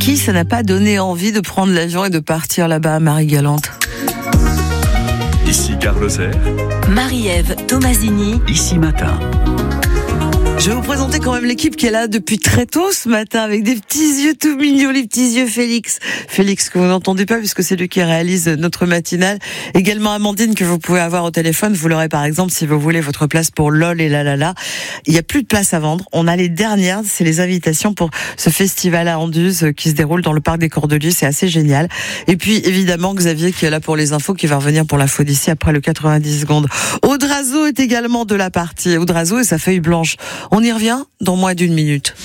qui ça n'a pas donné envie de prendre l'avion et de partir là-bas à Marie-Galante? Ici Gare Lozère. Marie-Ève Tomasini. Ici Matin. Je vais vous présenter quand même l'équipe qui est là depuis très tôt ce matin avec des petits yeux tout mignons, les petits yeux Félix. Félix que vous n'entendez pas puisque c'est lui qui réalise notre matinale. Également Amandine que vous pouvez avoir au téléphone. Vous l'aurez par exemple si vous voulez votre place pour LOL et la. Il n'y a plus de place à vendre. On a les dernières, c'est les invitations pour ce festival à Anduze qui se déroule dans le parc des Cordeliers. C'est assez génial. Et puis évidemment Xavier qui est là pour les infos, qui va revenir pour l'info d'ici après le 90 secondes. Audrazo est également de la partie. Audrazo et sa feuille blanche. On y revient dans moins d'une minute.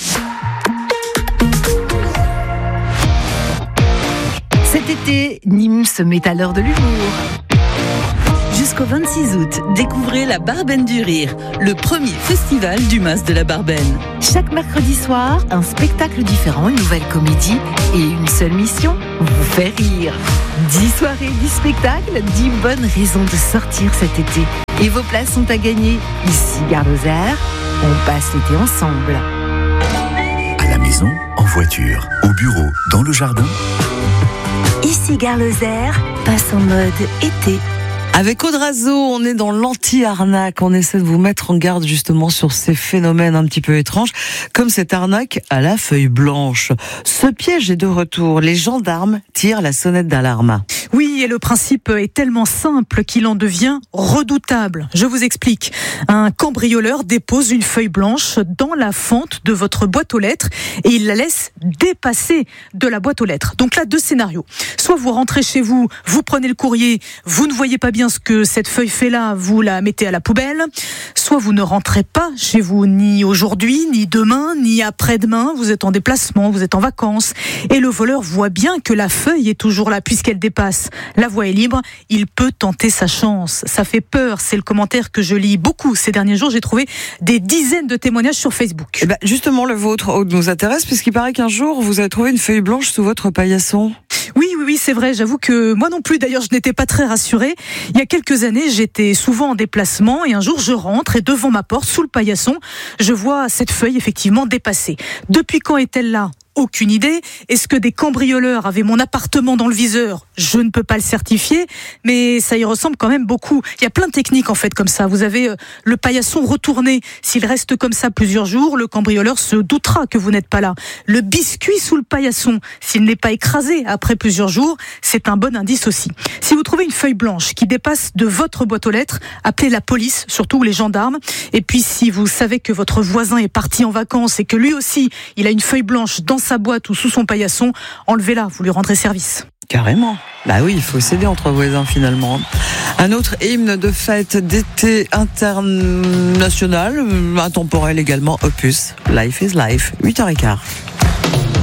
Cet été, Nîmes se met à l'heure de l'humour. Jusqu'au 26 août, découvrez la Barbaine du Rire, le premier festival du Mas de la Barbaine. Chaque mercredi soir, un spectacle différent, une nouvelle comédie et une seule mission, vous faire rire. 10 soirées, 10 spectacles, 10 bonnes raisons de sortir cet été. Et vos places sont à gagner. Ici Gare Lozère, on passe l'été ensemble. À la maison, en voiture, au bureau, dans le jardin. Ici Gare Lozère, passe en mode été. Avec Audrazo, on est dans l'anti-arnaque. On essaie de vous mettre en garde justement sur ces phénomènes un petit peu étranges, comme cette arnaque à la feuille blanche. Ce piège est de retour. Les gendarmes tirent la sonnette d'alarme. Oui, et le principe est tellement simple qu'il en devient redoutable. Je vous explique. Un cambrioleur dépose une feuille blanche dans la fente de votre boîte aux lettres et il la laisse dépasser de la boîte aux lettres. Donc là, 2 scénarios. Soit vous rentrez chez vous, vous prenez le courrier, vous ne voyez pas bien ce que cette feuille fait là, vous la mettez à la poubelle. Soit vous ne rentrez pas chez vous, ni aujourd'hui, ni demain, ni après-demain. Vous êtes en déplacement, vous êtes en vacances. Et le voleur voit bien que la feuille est toujours là puisqu'elle dépasse. La voie est libre, il peut tenter sa chance. Ça fait peur, c'est le commentaire que je lis beaucoup ces derniers jours. J'ai trouvé des dizaines de témoignages sur Facebook. Et ben justement, le vôtre, Aude, nous intéresse puisqu'il paraît qu'un jour, vous avez trouvé une feuille blanche sous votre paillasson. Oui, c'est vrai. J'avoue que moi non plus, d'ailleurs, je n'étais pas très rassurée. Il y a quelques années, j'étais souvent en déplacement et un jour, je rentre et devant ma porte, sous le paillasson, je vois cette feuille effectivement dépasser. Depuis quand est-elle là ? Aucune idée. Est-ce que des cambrioleurs avaient mon appartement dans le viseur ? Je ne peux pas le certifier, mais ça y ressemble quand même beaucoup. Il y a plein de techniques en fait comme ça. Vous avez le paillasson retourné. S'il reste comme ça plusieurs jours, le cambrioleur se doutera que vous n'êtes pas là. Le biscuit sous le paillasson, s'il n'est pas écrasé après plusieurs jours, c'est un bon indice aussi. Si vous trouvez une feuille blanche qui dépasse de votre boîte aux lettres, appelez la police, surtout les gendarmes. Et puis si vous savez que votre voisin est parti en vacances et que lui aussi, il a une feuille blanche dans sa boîte ou sous son paillasson, enlevez-la, vous lui rendrez service. Carrément. Bah oui, il faut s'aider entre voisins finalement. Un autre hymne de fête d'été international, intemporel également, Opus. Life is Life, 8h15.